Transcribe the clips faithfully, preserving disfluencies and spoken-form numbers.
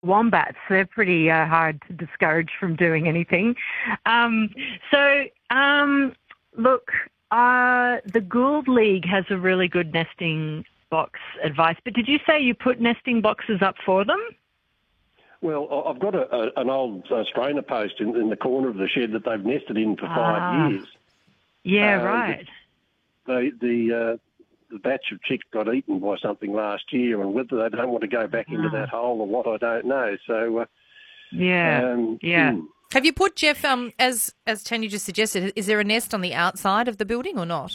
wombats. They're pretty uh, hard to discourage from doing anything. Um, so, um, look, uh, the Gould League has a really good nesting box advice. But did you say you put nesting boxes up for them? Well, I've got a, a, an old uh, strainer post in, in the corner of the shed that they've nested in for ah. five years. Yeah, uh, right. The the, uh, the batch of chicks got eaten by something last year, and whether they don't want to go back into ah. that hole or what, I don't know. So, uh, yeah, um, yeah. Hmm. Have you put, Jeff, um, as as Tanya just suggested, is there a nest on the outside of the building or not?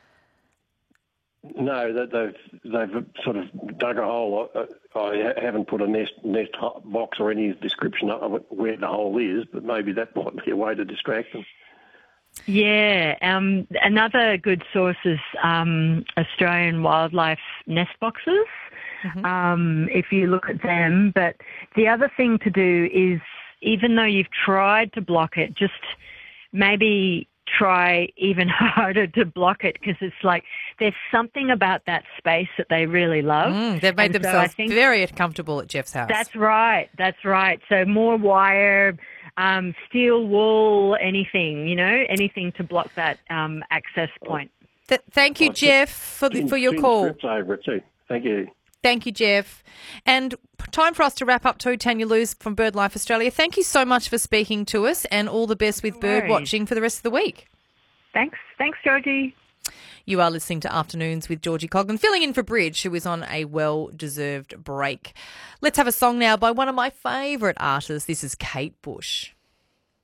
No, that they've they've sort of dug a hole. I, I haven't put a nest nest box or any description of it, where the hole is, but maybe that might be a way to distract them. Yeah, um, another good source is um, Australian wildlife nest boxes. Mm-hmm. Um, if you look at them, but the other thing to do is, even though you've tried to block it, just maybe try even harder to block it, because it's like there's something about that space that they really love. Mm, they've made and themselves so very comfortable at Jeff's house. That's right. That's right. So more wire, um, steel wool, anything, you know, anything to block that um, access point. Th- thank you, Jeff, for the, for your call. Over it too. Thank you. Thank you, Jeff. And time for us to wrap up too, Tanya Lewis from BirdLife Australia. Thank you so much for speaking to us, and all the best with No bird worries. watching for the rest of the week. Thanks. Thanks, Georgie. You are listening to Afternoons with Georgie Coglan, filling in for Bridge, who is on a well-deserved break. Let's have a song now by one of my favourite artists. This is Kate Bush.